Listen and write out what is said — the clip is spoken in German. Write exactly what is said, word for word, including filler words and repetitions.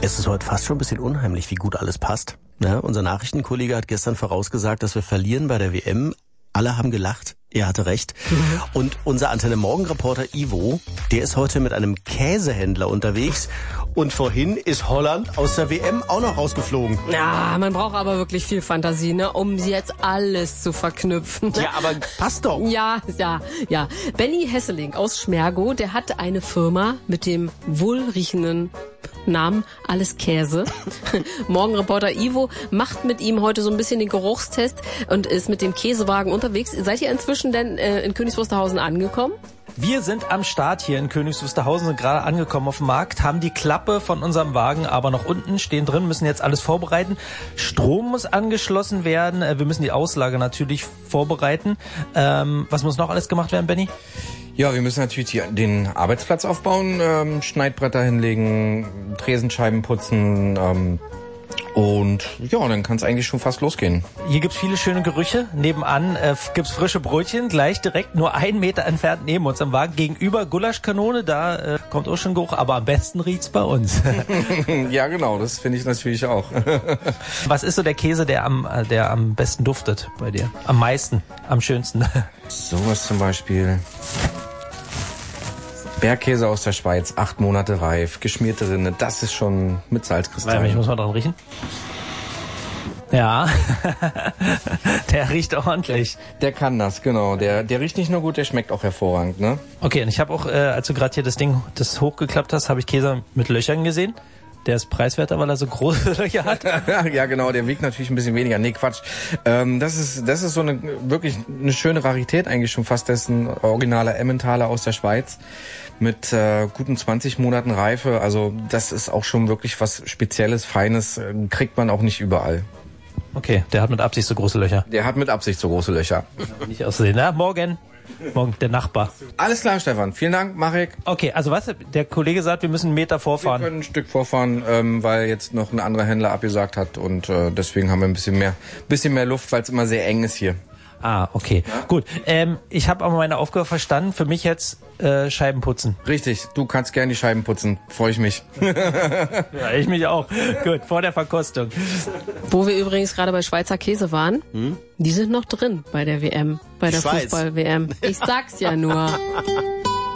Es ist heute fast schon ein bisschen unheimlich, wie gut alles passt. Ja, unser Nachrichtenkollege hat gestern vorausgesagt, dass wir verlieren bei der W M. Alle haben gelacht. Er hatte recht. Mhm. Und unser Antenne-Morgen-Reporter Ivo, der ist heute mit einem Käsehändler unterwegs. Und vorhin ist Holland aus der W M auch noch rausgeflogen. Ja, man braucht aber wirklich viel Fantasie, ne, um jetzt alles zu verknüpfen. Ja, aber passt doch. Ja, ja, ja. Benny Hesseling aus Schmergow, der hat eine Firma mit dem wohlriechenden Namen Alles Käse. Morgenreporter Ivo macht mit ihm heute so ein bisschen den Geruchstest und ist mit dem Käsewagen unterwegs. Seid ihr inzwischen denn äh, in Königs Wusterhausen angekommen? Wir sind am Start hier in Königs Wusterhausen, sind gerade angekommen auf dem Markt, haben die Klappe von unserem Wagen aber noch unten, stehen drin, müssen jetzt alles vorbereiten. Strom muss angeschlossen werden, wir müssen die Auslage natürlich vorbereiten. Ähm, was muss noch alles gemacht werden, Benny? Ja, wir müssen natürlich die, den Arbeitsplatz aufbauen, ähm, Schneidbretter hinlegen, Tresenscheiben putzen, ähm, und ja, dann kann es eigentlich schon fast losgehen. Hier gibt's viele schöne Gerüche. Nebenan äh, gibt's frische Brötchen, gleich direkt nur einen Meter entfernt neben uns am Wagen. Gegenüber Gulaschkanone, da äh, kommt auch schon Geruch, aber am besten riecht's bei uns. Ja, genau, das finde ich natürlich auch. Was ist so der Käse, der am, der am besten duftet bei dir? Am meisten, am schönsten? Sowas zum Beispiel. Bergkäse aus der Schweiz, acht Monate reif, geschmierte Rinde, das ist schon mit Salzkristallen. Ich muss mal dran riechen. Ja, der riecht ordentlich. Der kann das, genau. Der, der riecht nicht nur gut, der schmeckt auch hervorragend, ne? Okay, und ich habe auch, äh, als du gerade hier das Ding, das hochgeklappt hast, habe ich Käse mit Löchern gesehen. Der ist preiswerter, weil er so große Löcher hat. Ja, genau, der wiegt natürlich ein bisschen weniger. Nee, Quatsch. Ähm, das ist das ist so eine wirklich eine schöne Rarität eigentlich schon fast. Das ist ein originaler Emmentaler aus der Schweiz mit äh, guten zwanzig Monaten Reife. Also das ist auch schon wirklich was Spezielles, Feines. Äh, kriegt man auch nicht überall. Okay, der hat mit Absicht so große Löcher. Der hat mit Absicht so große Löcher. Nicht aussehen. Na, morgen. Morgen, der Nachbar. Alles klar, Stefan. Vielen Dank, Marek. Okay, also was? Der Kollege sagt, wir müssen einen Meter vorfahren. Wir können ein Stück vorfahren, ähm, weil jetzt noch ein anderer Händler abgesagt hat und äh, deswegen haben wir ein bisschen mehr, bisschen mehr Luft, weil es immer sehr eng ist hier. Ah, okay. Ja? Gut. Ähm, ich habe aber meine Aufgabe verstanden. Für mich jetzt äh, Scheiben putzen. Richtig. Du kannst gerne die Scheiben putzen. Freue ich mich. Ja, ich mich auch. Gut, vor der Verkostung. Wo wir übrigens gerade bei Schweizer Käse waren, hm? Die sind noch drin bei der W M, bei der Fußball-W M. Ich sag's ja nur.